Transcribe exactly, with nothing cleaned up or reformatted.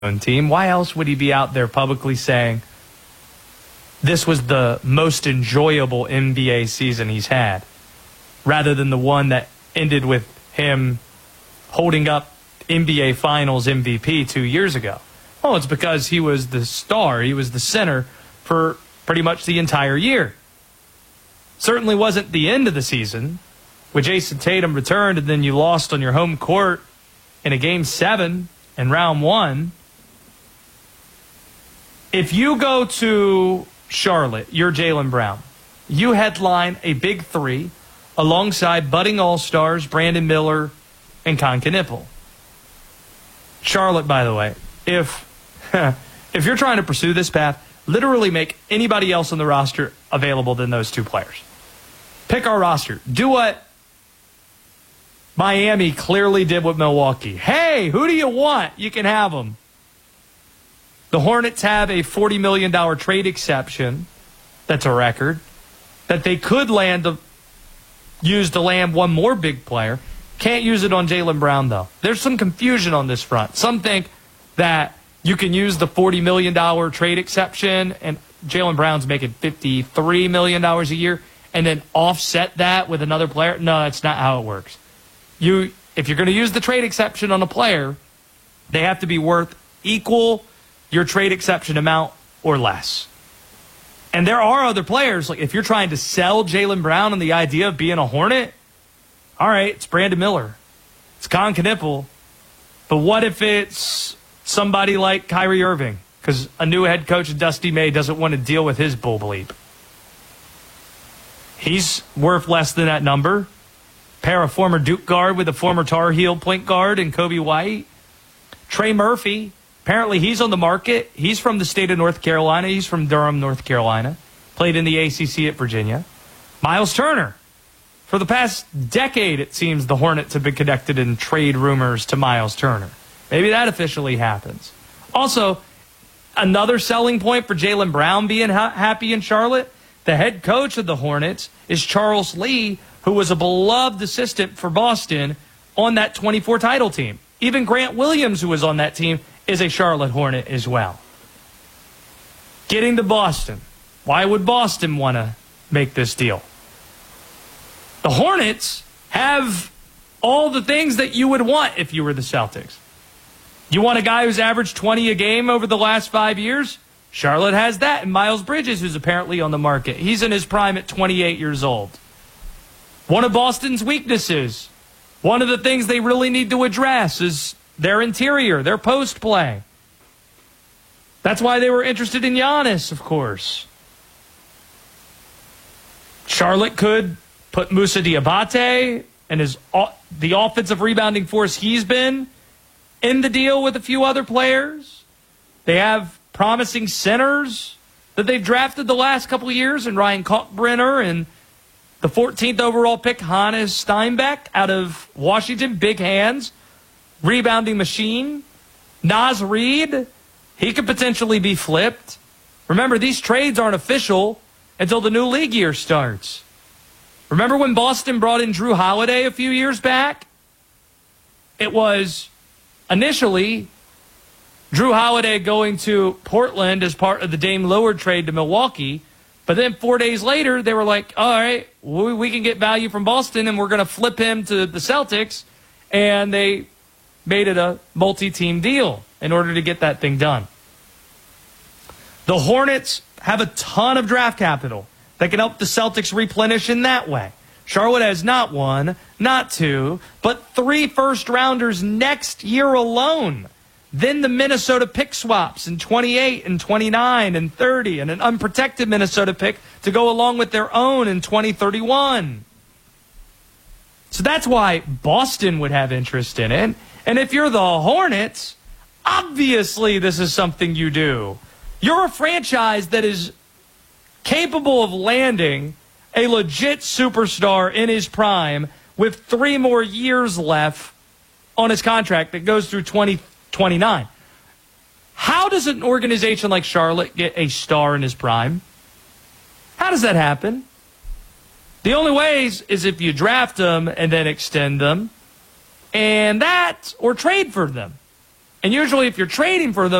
own team. Why else would he be out there publicly saying this was the most enjoyable N B A season he's had, rather than the one that ended with him holding up N B A Finals M V P two years ago? Oh, it's because he was the star. He was the center for pretty much the entire year. Certainly wasn't the end of the season, with Jason Tatum returned and then you lost on your home court in a game seven in round one. If you go to Charlotte, you're Jaylen Brown. You headline a big three alongside budding all-stars Brandon Miller and Con Knipple. Charlotte, by the way, if if you're trying to pursue this path, literally make anybody else on the roster available than those two players. Pick our roster. Do what Miami clearly did with Milwaukee. Hey, who do you want? You can have them. The Hornets have a forty million dollars trade exception. That's a record. That they could land the, use to land one more big player. Can't use it on Jaylen Brown, though. There's some confusion on this front. Some think that you can use the forty million dollars trade exception, and Jaylen Brown's making fifty-three million dollars a year, and then offset that with another player. No, that's not how it works. You, if you're going to use the trade exception on a player, they have to be worth equal your trade exception amount or less. And there are other players, like if you're trying to sell Jaylen Brown on the idea of being a Hornet, all right, it's Brandon Miller. It's Con Knipple. But what if it's somebody like Kyrie Irving? Because a new head coach, Dusty May, doesn't want to deal with his bull bleep. He's worth less than that number. Pair a former Duke guard with a former Tar Heel point guard and Kobe White. Trey Murphy. Apparently, he's on the market. He's from the state of North Carolina. He's from Durham, North Carolina. Played in the A C C at Virginia. Miles Turner. For the past decade, it seems the Hornets have been connected in trade rumors to Miles Turner. Maybe that officially happens. Also, another selling point for Jaylen Brown being ha- happy in Charlotte, the head coach of the Hornets is Charles Lee, who was a beloved assistant for Boston on that twenty-four title team. Even Grant Williams, who was on that team, is a Charlotte Hornet as well. Getting to Boston. Why would Boston want to make this deal? The Hornets have all the things that you would want if you were the Celtics. You want a guy who's averaged twenty a game over the last five years? Charlotte has that. And Miles Bridges, who's apparently on the market. He's in his prime at twenty-eight years old. One of Boston's weaknesses, one of the things they really need to address is their interior, their post play. That's why they were interested in Giannis, of course. Charlotte could put Moussa Diabate and his the offensive rebounding force he's been in the deal with a few other players. They have promising centers that they've drafted the last couple of years, and Ryan Kalkbrenner and the fourteenth overall pick, Hannes Steinbeck out of Washington. Big hands. Rebounding machine. Naz Reid. He could potentially be flipped. Remember, these trades aren't official until the new league year starts. Remember when Boston brought in Drew Holiday a few years back? It was initially Drew Holiday going to Portland as part of the Dame Lillard trade to Milwaukee. But then four days later, they were like, all right, we, we can get value from Boston, and we're going to flip him to the Celtics. And they made it a multi-team deal in order to get that thing done. The Hornets have a ton of draft capital that can help the Celtics replenish in that way. Charlotte has not one, not two, but three first-rounders next year alone. Then the Minnesota pick swaps in twenty-eight and twenty-nine and thirty, and an unprotected Minnesota pick to go along with their own in twenty thirty-one. So that's why Boston would have interest in it. And if you're the Hornets, obviously this is something you do. You're a franchise that is capable of landing a legit superstar in his prime with three more years left on his contract that goes through twenty twenty-nine. How does an organization like Charlotte get a star in his prime? How does that happen? The only ways is if you draft them and then extend them, and that, or trade for them. And usually if you're trading for them,